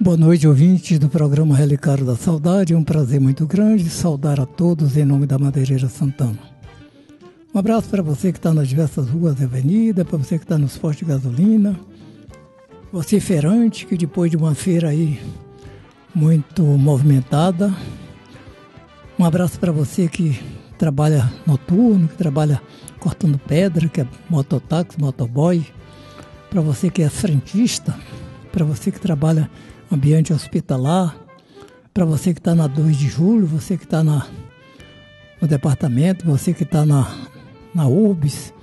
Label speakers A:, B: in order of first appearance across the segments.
A: Boa noite, ouvintes do programa Relicário da Saudade. É um prazer muito grande saudar a todos em nome da Madeireira Santana. Um abraço para você que está nas diversas ruas e avenidas, para você que está nos postos de gasolina, você feirante que depois de uma feira aí muito movimentada. Um abraço para você que trabalha noturno, que trabalha cortando pedra, que é mototáxi, motoboy, para você que é frentista, para você que trabalha no ambiente hospitalar, para você que está na 2 de julho, você que está no departamento, você que está na URBS,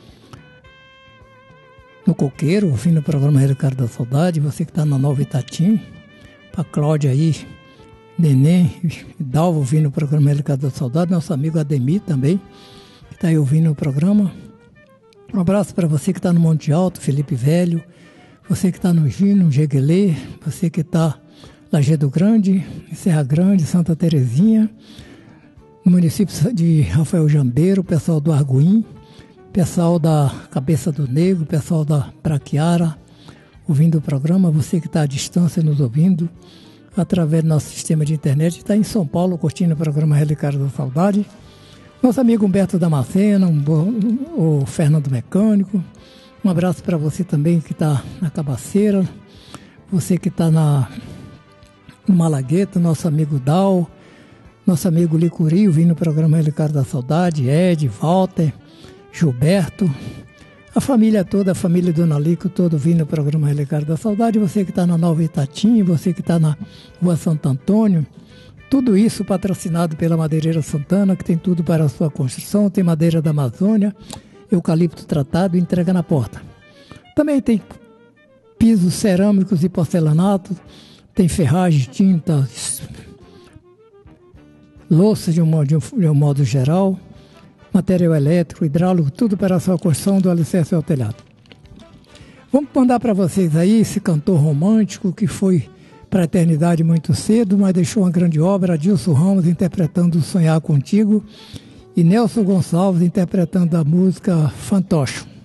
A: no Coqueiro, ouvindo o programa Relicário da Saudade, você que está na Nova Itatim, para Cláudia aí, Neném e Dalva ouvindo o programa Relicário da Saudade, nosso amigo Ademir também, que está aí ouvindo o programa. Um abraço para você que está no Monte Alto, Felipe Velho, você que está no Gino, Jeguelê, você que está Lajeado Grande, Serra Grande, Santa Terezinha, no município de Rafael Jambeiro, pessoal do Arguim, pessoal da Cabeça do Negro, pessoal da Braquiara, ouvindo o programa, você que está à distância nos ouvindo, através do nosso sistema de internet, está em São Paulo, curtindo o programa Relicário da Saudade. Nosso amigo Humberto Damascena, o Fernando Mecânico, um abraço para você também que está na Cabaceira, você que está no Malagueta, nosso amigo Dal, nosso amigo Licuri, ouvindo o programa Relicário da Saudade, Ed, Walter, Gilberto, a família toda, a família Dona Lico, todo ouvindo o programa Relicário da Saudade, você que está na Nova Itatim, você que está na Rua Santo Antônio, tudo isso patrocinado pela Madeireira Santana, que tem tudo para a sua construção, tem madeira da Amazônia, eucalipto tratado, entrega na porta. Também tem pisos cerâmicos e porcelanato, tem ferragem, tinta, louça de um modo geral, material elétrico, hidráulico, tudo para a sua construção do alicerce ao telhado. Vamos mandar para vocês aí esse cantor romântico que foi para a eternidade muito cedo, mas deixou uma grande obra, Adilson Ramos interpretando Sonhar Contigo e Nelson Gonçalves interpretando a música Fantoche.